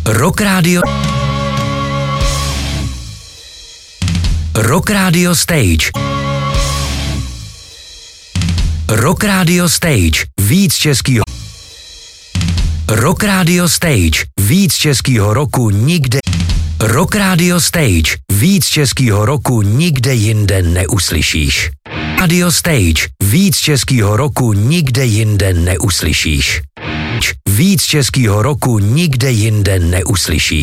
Rock Radio. Rock Radio Stage. Rock Radio Stage. Víc českýho. Rock Radio Stage. Víc českýho roku nikde. Rock Radio Stage. Víc českýho roku nikde jinde neuslyšíš. Radio Stage. Víc českýho roku nikde jinde neuslyšíš. Víc českýho roku nikde jinde neuslyšíš.